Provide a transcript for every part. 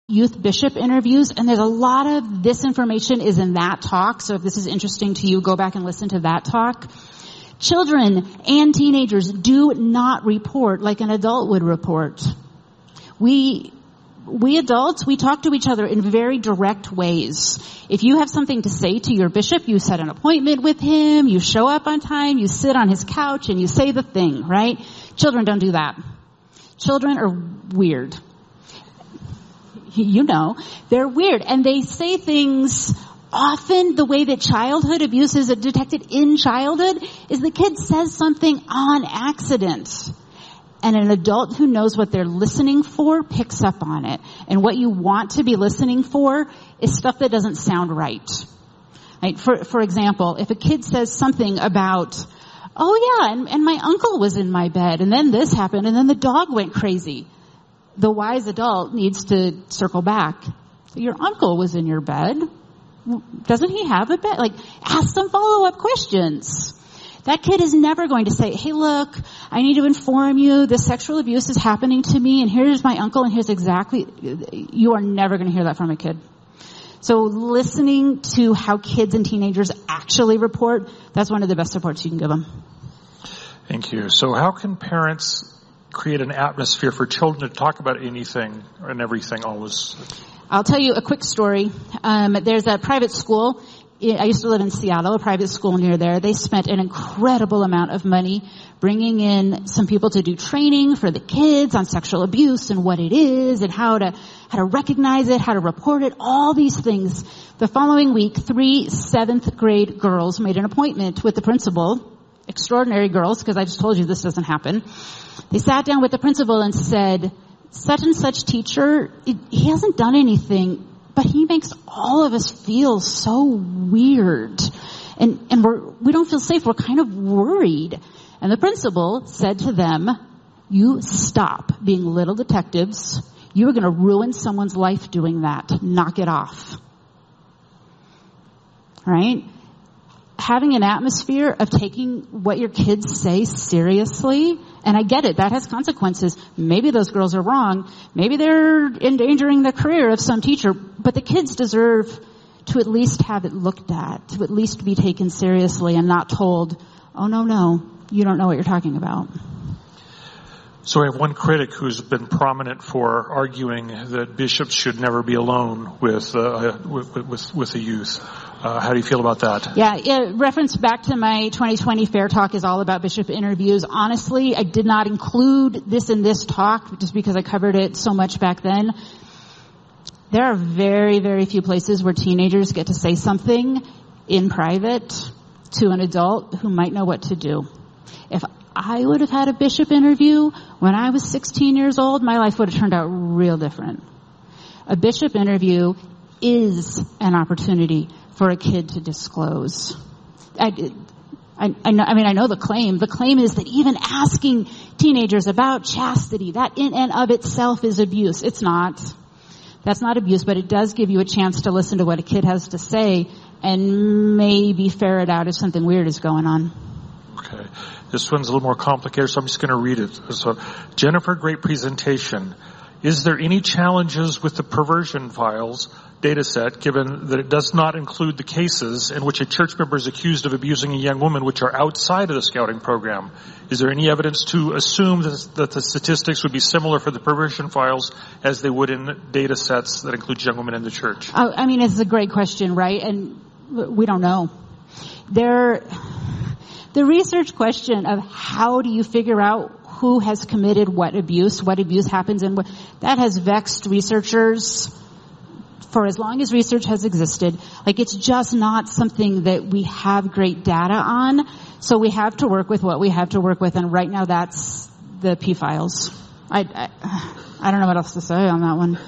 youth bishop interviews, and there's a lot of this information is in that talk. So if this is interesting to you, go back and listen to that talk. Children and teenagers do not report like an adult would report. We adults, we talk to each other in very direct ways. If you have something to say to your bishop, you set an appointment with him, you show up on time, you sit on his couch, and you say the thing, right? Children don't do that. Children are weird. You know, they're weird. And they say things, often the way that childhood abuse is detected in childhood is the kid says something on accident. And an adult who knows what they're listening for picks up on it. And what you want to be listening for is stuff that doesn't sound right. Right? For example, if a kid says something about, oh yeah, and my uncle was in my bed, and then this happened, and then the dog went crazy. The wise adult needs to circle back. So your uncle was in your bed. Doesn't he have a bed? Like, ask some follow-up questions. That kid is never going to say, hey, look, I need to inform you this sexual abuse is happening to me, and here's my uncle, and here's exactly. You are never going to hear that from a kid. So listening to how kids and teenagers actually report, that's one of the best supports you can give them. Thank you. So how can parents create an atmosphere for children to talk about anything and everything always? I'll tell you a quick story. There's a private school. I used to live in Seattle, a private school near there. They spent an incredible amount of money bringing in some people to do training for the kids on sexual abuse and what it is and how to recognize it, how to report it, all these things. The following week, 3 7th grade girls made an appointment with the principal. Extraordinary girls, because I just told you this doesn't happen. They sat down with the principal and said, such and such teacher, he hasn't done anything, but he makes all of us feel so weird. And we don't feel safe. We're kind of worried. And the principal said to them, you stop being little detectives. You are going to ruin someone's life doing that. Knock it off. Right? Having an atmosphere of taking what your kids say seriously, and I get it, that has consequences. Maybe those girls are wrong. Maybe they're endangering the career of some teacher, but the kids deserve to at least have it looked at, to at least be taken seriously and not told, oh no, you don't know what you're talking about. So I have one critic who's been prominent for arguing that bishops should never be alone with the youth. How do you feel about that? Yeah, reference back to my 2020 Fair Talk is all about bishop interviews. Honestly, I did not include this in this talk just because I covered it so much back then. There are very, very few places where teenagers get to say something in private to an adult who might know what to do. If I would have had a bishop interview when I was 16 years old, my life would have turned out real different. A bishop interview is an opportunity for a kid to disclose. I know the claim. The claim is that even asking teenagers about chastity, that in and of itself is abuse. It's not. That's not abuse, but it does give you a chance to listen to what a kid has to say and maybe ferret out if something weird is going on. Okay. This one's a little more complicated, so I'm just going to read it. So, Jennifer, great presentation. Is there any challenges with the perversion files data set, given that it does not include the cases in which a church member is accused of abusing a young woman which are outside of the scouting program? Is there any evidence to assume that the statistics would be similar for the perversion files as they would in data sets that include young women in the church? It's a great question, right? And we don't know. The research question of how do you figure out who has committed what abuse happens, and that has vexed researchers for as long as research has existed. Like, it's just not something that we have great data on, so we have to work with what we have to work with, and right now that's the P-files. I don't know what else to say on that one.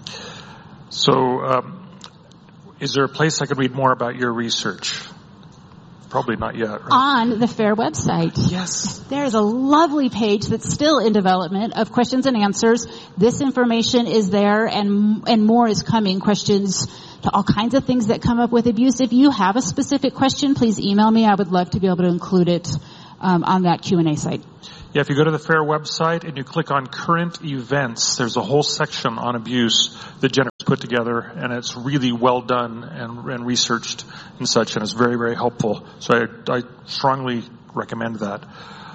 So, is there a place I could read more about your research? Probably not yet, right? On the FAIR website. Yes. There's a lovely page that's still in development of questions and answers. This information is there, and more is coming. Questions to all kinds of things that come up with abuse. If you have a specific question, please email me. I would love to be able to include it on that Q&A site. Yeah, if you go to the FAIR website and you click on current events, there's a whole section on abuse that Jennifer's put together, and it's really well done and researched and such, and it's very, very helpful. So I strongly recommend that.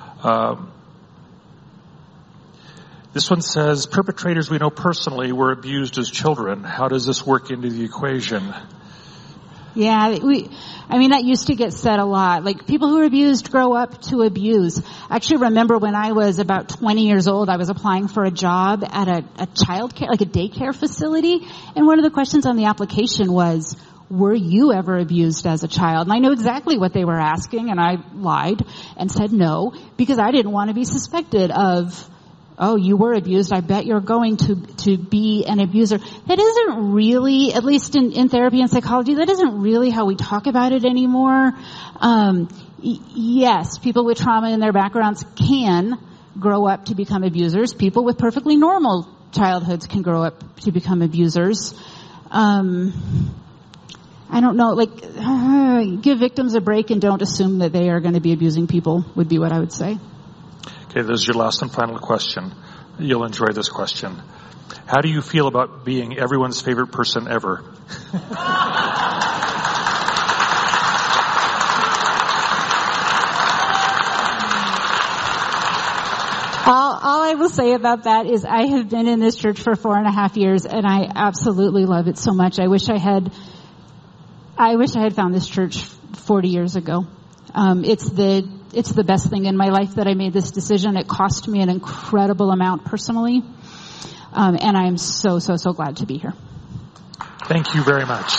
This one says, perpetrators we know personally were abused as children. How does this work into the equation? Yeah, that used to get said a lot. Like, people who are abused grow up to abuse. I actually remember when I was about 20 years old, I was applying for a job at a child care, like a daycare facility. And one of the questions on the application was, were you ever abused as a child? And I know exactly what they were asking, and I lied and said no, because I didn't want to be suspected of, oh, you were abused, I bet you're going to be an abuser. That isn't really, at least in therapy and psychology, that isn't really how we talk about it anymore. Yes, people with trauma in their backgrounds can grow up to become abusers. People with perfectly normal childhoods can grow up to become abusers. I don't know, give victims a break and don't assume that they are going to be abusing people would be what I would say. Okay, this is your last and final question. You'll enjoy this question. How do you feel about being everyone's favorite person ever? All I will say about that is I have been in this church for 4.5 years, and I absolutely love it so much. I wish I had found this church 40 years ago. It's the best thing in my life that I made this decision. It cost me an incredible amount personally. And I am so, so, so glad to be here. Thank you very much.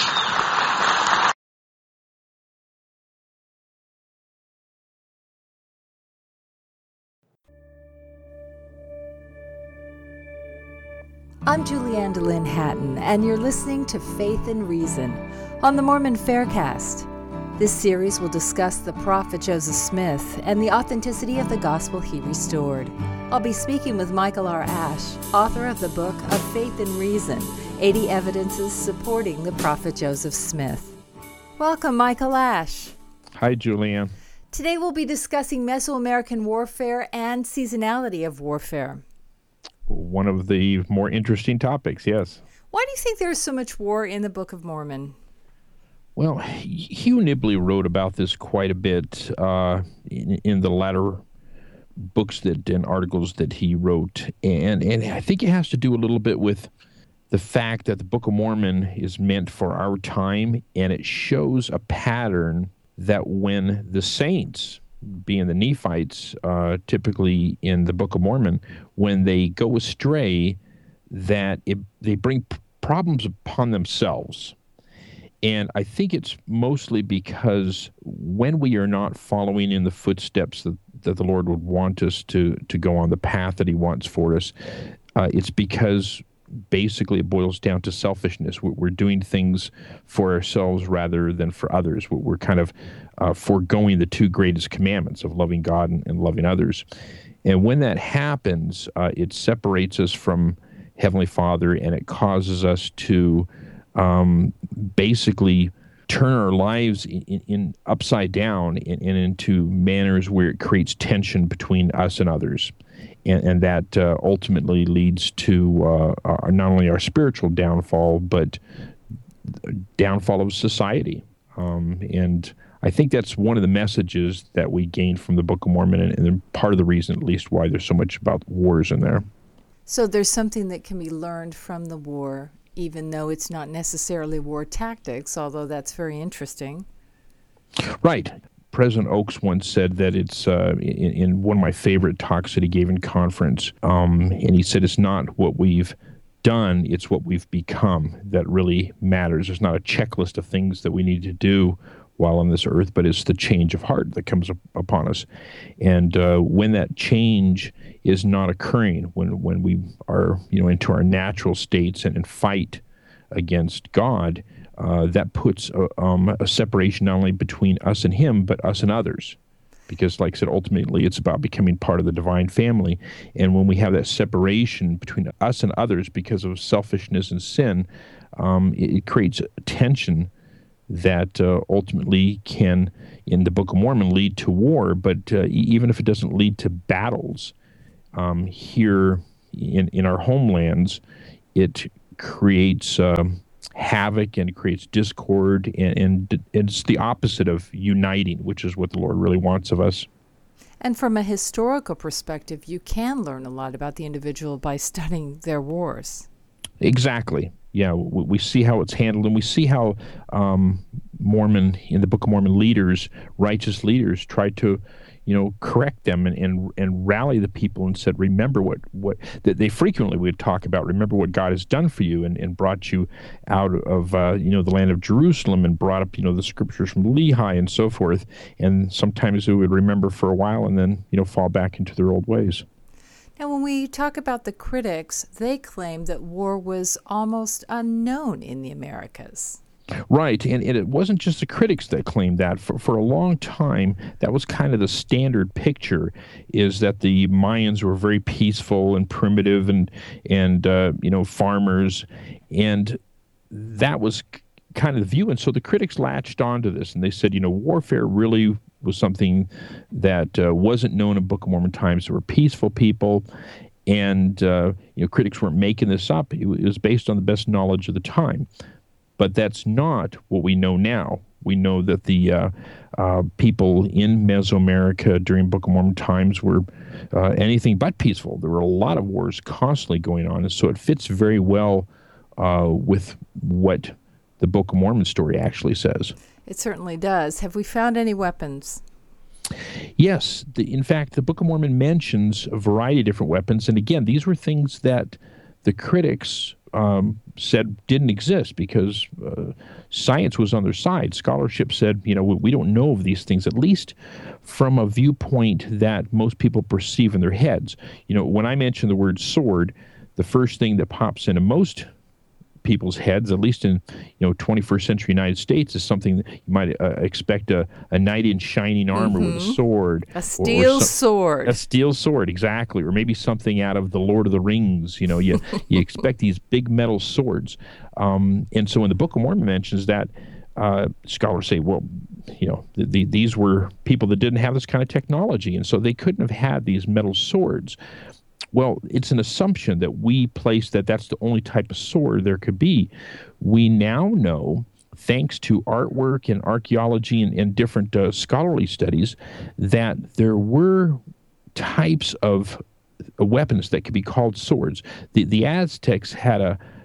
I'm Julianne DeLynn Hatton, and you're listening to Faith and Reason on the Mormon Faircast. This series will discuss the prophet Joseph Smith and the authenticity of the gospel he restored. I'll be speaking with Michael R. Ash, author of the book of Faith and Reason, 80 Evidences Supporting the Prophet Joseph Smith. Welcome, Michael Ash. Hi, Julianne. Today we'll be discussing Mesoamerican warfare and seasonality of warfare. One of the more interesting topics, yes. Why do you think there's so much war in the Book of Mormon? Well, Hugh Nibley wrote about this quite a bit in the latter books and articles that he wrote. And I think it has to do a little bit with the fact that the Book of Mormon is meant for our time, and it shows a pattern that when the saints, being the Nephites, typically in the Book of Mormon, when they go astray, that they bring problems upon themselves. And I think it's mostly because when we are not following in the footsteps that the Lord would want us to go on, the path that he wants for us, it's because basically it boils down to selfishness. We're doing things for ourselves rather than for others. We're kind of foregoing the two greatest commandments of loving God and loving others. And when that happens, it separates us from Heavenly Father, and it causes us to basically turn our lives in upside down and into manners where it creates tension between us and others. And that ultimately leads to not only our spiritual downfall, but downfall of society. And I think that's one of the messages that we gained from the Book of Mormon, and part of the reason, at least, why there's so much about wars in there. So there's something that can be learned from the war, even though it's not necessarily war tactics, although that's very interesting. Right. President Oaks once said that it's in one of my favorite talks that he gave in conference, and he said it's not what we've done, it's what we've become that really matters. There's not a checklist of things that we need to do while on this earth, but it's the change of heart that comes upon us. And when that change is not occurring, when we are into our natural states and fight against God, that puts a separation not only between us and him, but us and others. Because, like I said, ultimately it's about becoming part of the divine family. And when we have that separation between us and others because of selfishness and sin, it creates tension that ultimately can, in the Book of Mormon, lead to war. But even if it doesn't lead to battles, here in our homelands, it creates havoc and creates discord, and it's the opposite of uniting, which is what the Lord really wants of us. And from a historical perspective, you can learn a lot about the individual by studying their wars. Exactly. Yeah, we see how it's handled, and we see how Mormon, in the Book of Mormon, righteous leaders, tried to, correct them and rally the people and said, remember what that they frequently would talk about. Remember what God has done for you and brought you out of the land of Jerusalem, and brought up the scriptures from Lehi and so forth. And sometimes they would remember for a while and then fall back into their old ways. Now, when we talk about the critics, they claim that war was almost unknown in the Americas. Right, and it wasn't just the critics that claimed that. For a long time, that was kind of the standard picture, is that the Mayans were very peaceful and primitive and farmers, and that was kind of the view. And so the critics latched onto this, and they said, warfare really was something that wasn't known in Book of Mormon times. There were peaceful people, and critics weren't making this up. It was based on the best knowledge of the time. But that's not what we know now. We know that the people in Mesoamerica during Book of Mormon times were anything but peaceful. There were a lot of wars constantly going on, and so it fits very well with what the Book of Mormon story actually says. It certainly does. Have we found any weapons? Yes. In fact, the Book of Mormon mentions a variety of different weapons, and again, these were things that the critics said didn't exist because science was on their side. Scholarship said, we don't know of these things, at least from a viewpoint that most people perceive in their heads. When I mention the word sword, the first thing that pops into most people's heads, at least in 21st century United States, is something that you might expect a knight in shining armor with a sword, a steel sword, a steel sword, exactly, or maybe something out of the Lord of the Rings. You expect these big metal swords, and so when the Book of Mormon mentions that, scholars say, well, these were people that didn't have this kind of technology, and so they couldn't have had these metal swords. Well, it's an assumption that we place that that's the only type of sword there could be. We now know, thanks to artwork and archaeology and different scholarly studies, that there were types of weapons that could be called swords. The Aztecs had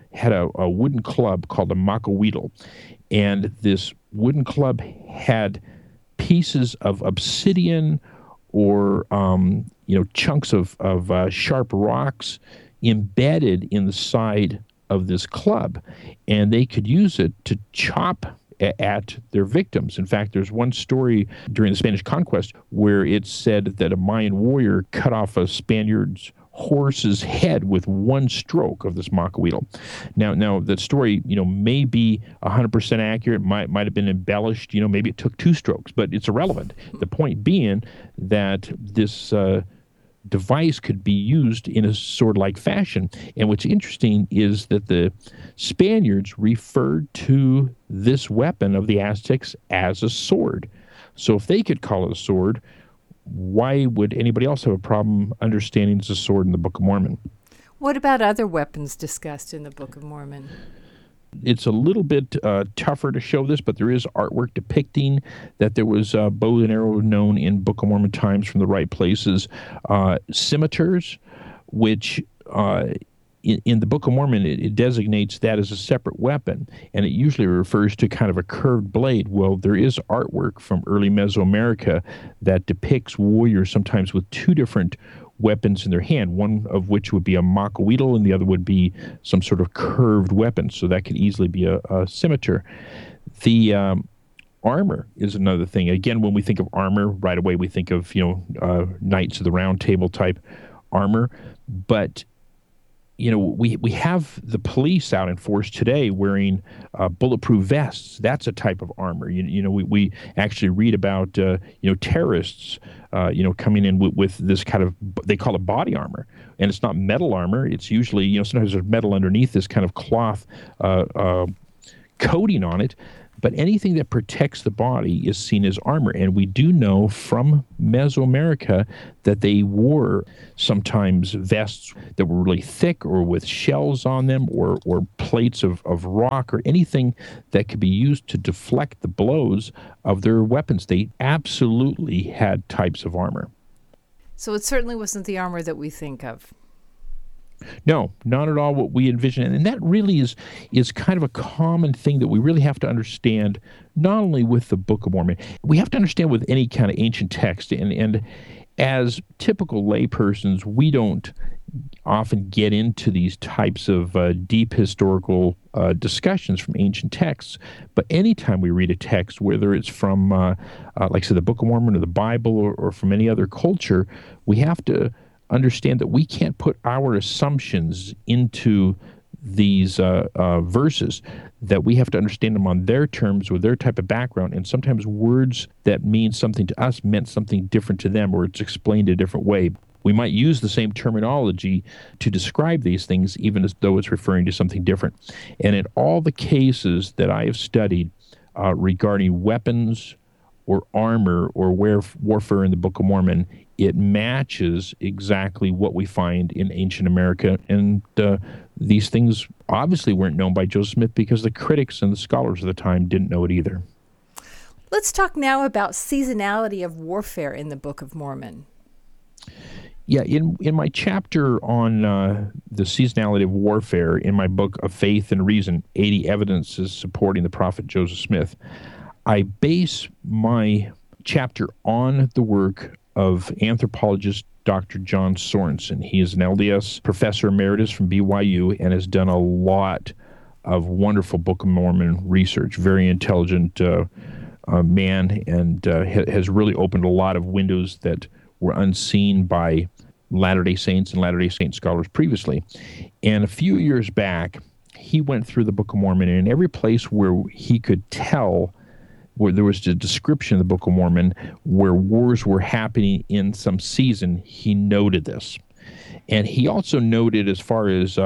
a wooden club called a macahuitl, and this wooden club had pieces of obsidian or chunks of sharp rocks embedded in the side of this club, and they could use it to chop at their victims. In fact, there's one story during the Spanish conquest where it's said that a Mayan warrior cut off a Spaniard's horse's head with one stroke of this macahuitl. Now that story, may be 100% accurate, might have been embellished, maybe it took two strokes, but it's irrelevant. The point being that this device could be used in a sword-like fashion. And what's interesting is that the Spaniards referred to this weapon of the Aztecs as a sword. So if they could call it a sword, why would anybody else have a problem understanding it's a sword in the Book of Mormon? What about other weapons discussed in the Book of Mormon? It's a little bit tougher to show this, but there is artwork depicting that there was bow and arrow known in Book of Mormon times from the right places. Scimitars, which in the Book of Mormon, it designates that as a separate weapon, and it usually refers to kind of a curved blade. Well, there is artwork from early Mesoamerica that depicts warriors sometimes with two different weapons in their hand, one of which would be a macahuitl and the other would be some sort of curved weapon, so that could easily be a scimitar. The armor is another thing. Again, when we think of armor, right away we think of, Knights of the Round Table type armor, but we have the police out in force today wearing bulletproof vests. That's a type of armor. We actually read about terrorists coming in with this kind of, they call it body armor, and it's not metal armor. It's usually sometimes there's metal underneath this kind of cloth coating on it But anything that protects the body is seen as armor. And we do know from Mesoamerica that they wore sometimes vests that were really thick or with shells on them or plates of rock or anything that could be used to deflect the blows of their weapons. They absolutely had types of armor. So it certainly wasn't the armor that we think of. No, not at all what we envision. And that really is kind of a common thing that we really have to understand, not only with the Book of Mormon. We have to understand with any kind of ancient text. And as typical laypersons, we don't often get into these types of deep historical discussions from ancient texts. But anytime we read a text, whether it's from, like I said, the Book of Mormon or the Bible or from any other culture, we have to understand that we can't put our assumptions into these verses, that we have to understand them on their terms with their type of background. And sometimes words that mean something to us meant something different to them, or it's explained a different way. We might use the same terminology to describe these things, even as though it's referring to something different. And in all the cases that I have studied regarding weapons or armor or warfare in the Book of Mormon, it matches exactly what we find in ancient America. And these things obviously weren't known by Joseph Smith because the critics and the scholars of the time didn't know it either. Let's talk now about seasonality of warfare in the Book of Mormon. Yeah, in my chapter on the seasonality of warfare in my book of Faith and Reason, 80 Evidences Supporting the Prophet Joseph Smith, I base my chapter on the work of anthropologist Dr. John Sorensen. He is an LDS professor emeritus from BYU and has done a lot of wonderful Book of Mormon research. Very intelligent man, and has really opened a lot of windows that were unseen by Latter-day Saints and Latter-day Saint scholars previously. And a few years back, he went through the Book of Mormon, and in every place where he could tell where there was a description in the Book of Mormon where wars were happening in some season, he noted this. And he also noted as far as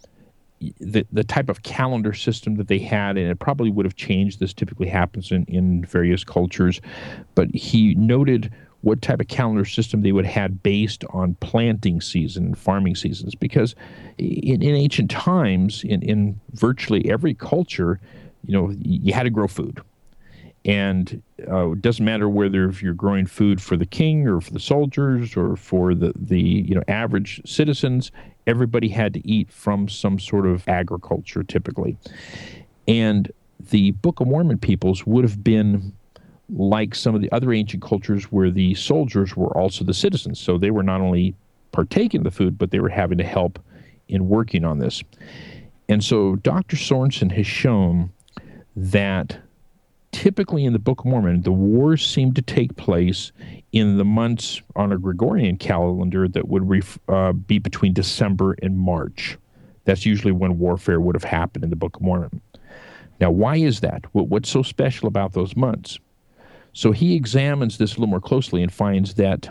the type of calendar system that they had, and it probably would have changed. This typically happens in various cultures. But he noted what type of calendar system they would have had based on planting season and farming seasons. Because in ancient times, in virtually every culture, you had to grow food. And it doesn't matter whether if you're growing food for the king or for the soldiers or for the average citizens, everybody had to eat from some sort of agriculture typically. And the Book of Mormon peoples would have been like some of the other ancient cultures where the soldiers were also the citizens. So they were not only partaking of the food, but they were having to help in working on this. And so Dr. Sorensen has shown that typically in the Book of Mormon, the wars seem to take place in the months on a Gregorian calendar that would be between December and March. That's usually when warfare would have happened in the Book of Mormon. Now, why is that? What's so special about those months? So he examines this a little more closely and finds that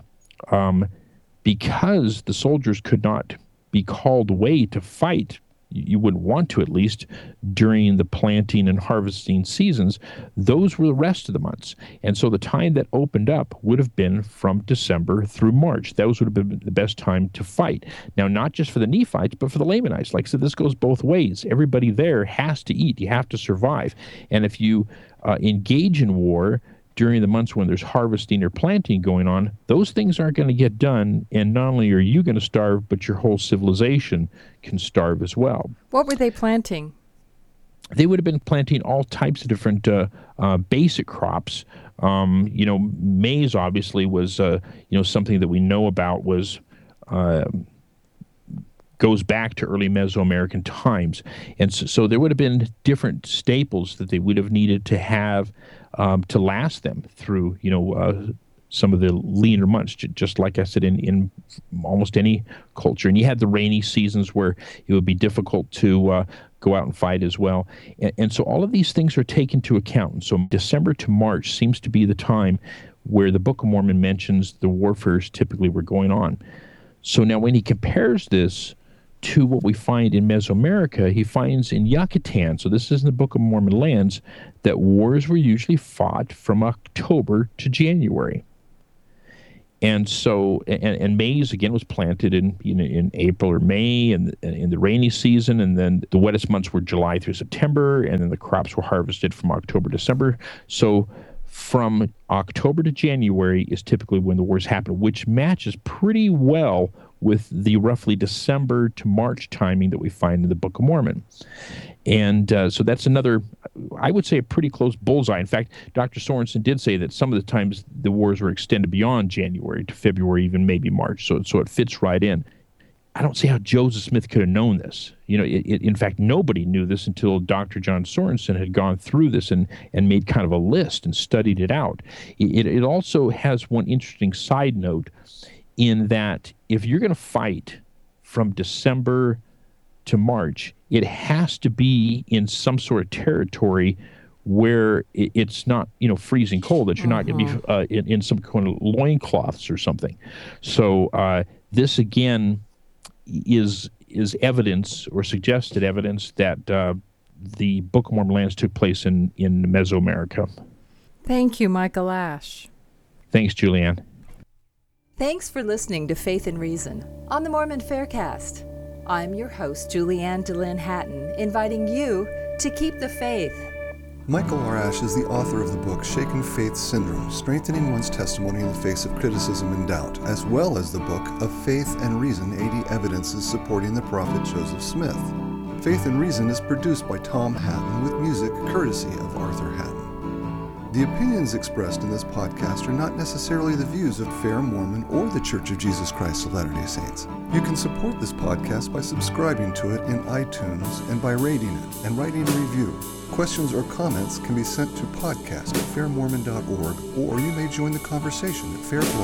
because the soldiers could not be called away to fight, you wouldn't want to at least, during the planting and harvesting seasons, those were the rest of the months. And so the time that opened up would have been from December through March. Those would have been the best time to fight. Now, not just for the Nephites, but for the Lamanites. Like I said, this goes both ways. Everybody there has to eat. You have to survive. And if you engage in war during the months when there's harvesting or planting going on, those things aren't going to get done. And not only are you going to starve, but your whole civilization can starve as well. What were they planting? They would have been planting all types of different basic crops. Maize obviously was, something that we know about was goes back to early Mesoamerican times. And so there would have been different staples that they would have needed to have to last them through, some of the leaner months, just like I said, in almost any culture. And you had the rainy seasons where it would be difficult to go out and fight as well. And so all of these things are taken into account. And so December to March seems to be the time where the Book of Mormon mentions the warfares typically were going on. So now when he compares this to what we find in Mesoamerica, he finds in Yucatan, so this is in the Book of Mormon lands, that wars were usually fought from October to January. And so, and maize again was planted in April or May, and in the rainy season, and then the wettest months were July through September, and then the crops were harvested from October to December. So from October to January is typically when the wars happen, which matches pretty well with the roughly December to March timing that we find in the Book of Mormon. And so that's another, I would say, a pretty close bullseye. In fact, Dr. Sorensen did say that some of the times the wars were extended beyond January to February, even maybe March. So it fits right in. I don't see how Joseph Smith could have known this. In fact, nobody knew this until Dr. John Sorensen had gone through this and made kind of a list and studied it out. It also has one interesting side note in that if you're going to fight from December to March, it has to be in some sort of territory where it's not, freezing cold, that you're not going to be in some kind of loincloths or something. So this, again, is evidence or suggested evidence that the Book of Mormon lands took place in Mesoamerica. Thank you, Michael Ash. Thanks, Julianne. Thanks for listening to Faith and Reason on the Mormon Faircast. I'm your host, Julianne DeLynn Hatton, inviting you to keep the faith. Michael R. Ash is the author of the book Shaken Faith Syndrome, Strengthening One's Testimony in the Face of Criticism and Doubt, as well as the book Of Faith and Reason, 80 Evidences Supporting the Prophet Joseph Smith. Faith and Reason is produced by Tom Hatton with music courtesy of Arthur Hatton. The opinions expressed in this podcast are not necessarily the views of Fair Mormon or the Church of Jesus Christ of Latter-day Saints. You can support this podcast by subscribing to it in iTunes and by rating it and writing a review. Questions or comments can be sent to podcast@fairmormon.org, or you may join the conversation at fairblog.org.